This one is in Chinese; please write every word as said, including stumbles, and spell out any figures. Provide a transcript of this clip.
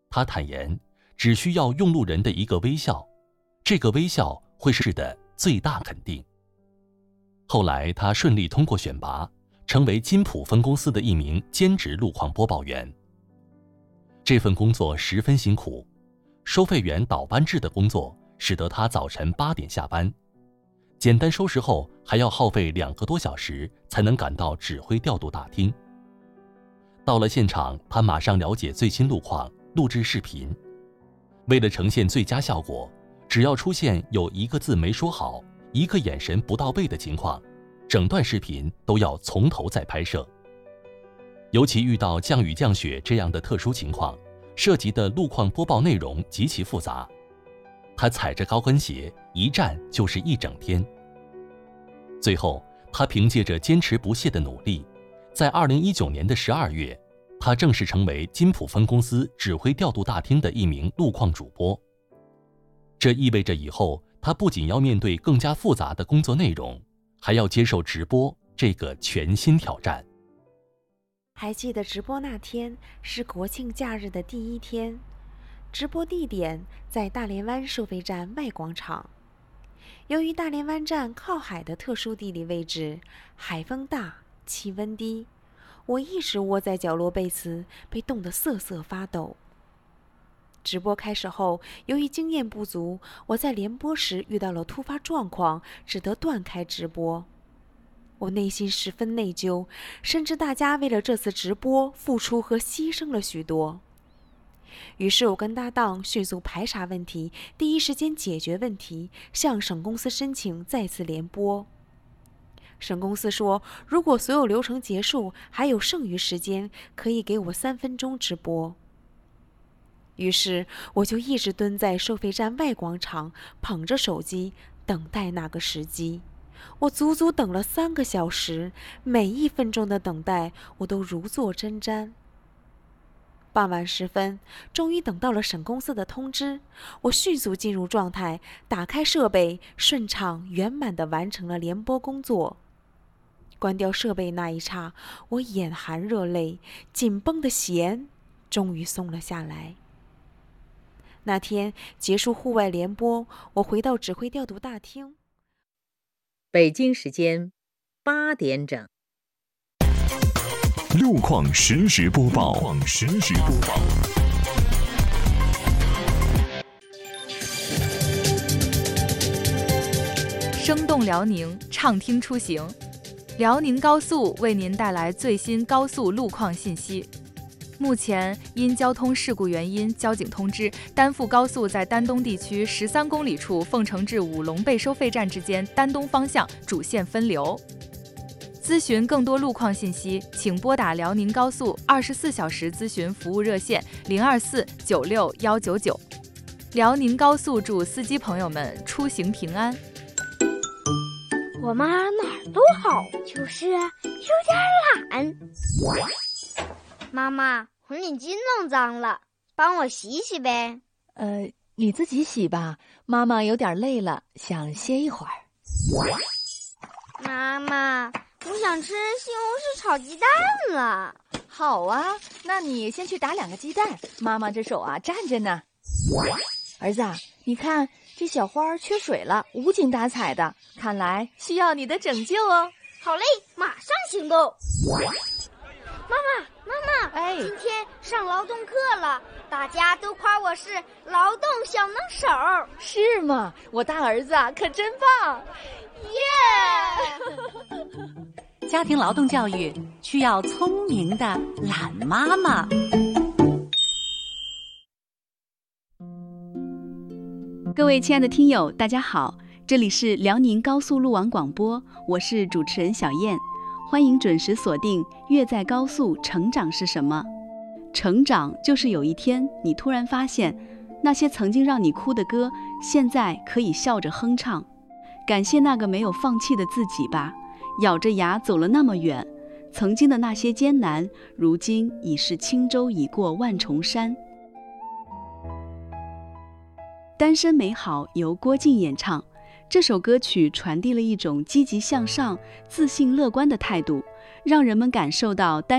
他坦言，只需要用路人的一个微笑，这个微笑会是的最大肯定。后来他顺利通过选拔，成为金浦分公司的一名兼职路况播报员。这份工作十分辛苦，收费员倒班制的工作使得他早晨八点下班，简单收拾后还要耗费两个多小时才能赶到指挥调度大厅。到了现场，他马上了解最新路况，录制视频。为了呈现最佳效果，只要出现有一个字没说好，一个眼神不到位的情况，整段视频都要从头再拍摄。尤其遇到降雨降雪这样的特殊情况，涉及的路况播报内容极其复杂，他踩着高跟鞋一站就是一整天。最后，他凭借着坚持不懈的努力，在二零一九年的十二月，他正式成为金浦分公司指挥调度大厅的一名路况主播。这意味着以后他不仅要面对更加复杂的工作内容，还要接受直播这个全新挑战。 还记得直播那天是国庆假日的第一天，直播地点在大连湾收费站外广场。由于大连湾站靠海的特殊地理位置，海风大，气温低，我一直窝在角落背词，被冻得瑟瑟发抖。直播开始后，由于经验不足，我在联播时遇到了突发状况，只得断开直播。我内心十分内疚，深知大家为了这次直播付出和牺牲了许多。于是我跟搭档迅速排查问题，第一时间解决问题，向省公司申请再次联播。省公司说，如果所有流程结束，还有剩余时间，可以给我三分钟直播。于是我就一直蹲在收费站外广场，捧着手机等待那个时机。我足足等了三个小时，每一分钟的等待我都如坐针毡。傍晚时分，终于等到了省公司的通知，我迅速进入状态，打开设备，顺畅圆满地完成了联播工作。关掉设备那一刹，我眼含热泪，紧绷的弦终于松了下来。那天结束户外联播，我回到指挥调度大厅。 北京时间八点整， 路况实时播报。路况实时播报。 生动辽宁，畅听出行。辽宁高速为您带来最新高速路况信息。目前因交通事故原因，交警通知丹阜高速在丹东地区十三公里处凤城至五龙背收费站之间丹东方向主线分流。咨询更多路况信息，请拨打辽宁高速二十四小时咨询服务热线零二四九六幺九九。辽宁高速祝司机朋友们出行平安。 我妈哪儿都好，就是有点懒。妈妈，红领巾弄脏了，帮我洗洗呗。 呃，你自己洗吧，妈妈有点累了，想歇一会儿。 妈妈，我想吃西红柿炒鸡蛋了。 好啊，那你先去打两个鸡蛋，妈妈这手啊站着呢。儿子啊，你看这小花缺水了，无精打采的，看来需要你的拯救哦。 好嘞，马上行动。妈妈，妈妈， 哎， 今天上劳动课了，大家都夸我是劳动小能手。 是吗？我大儿子啊可真棒。 耶！ 家庭劳动教育需要聪明的懒妈妈。 各位亲爱的听友，大家好，这里是辽宁高速路网广播，我是主持人小燕。欢迎准时锁定《越在高速，成长是什么》。成长就是有一天你突然发现，那些曾经让你哭的歌，现在可以笑着哼唱。感谢那个没有放弃的自己吧，咬着牙走了那么远，曾经的那些艰难，如今已是轻舟已过万重山。单身美好由郭靖演唱。这首歌曲传递了一种积极向上、自信乐观的态度，让人们感受到单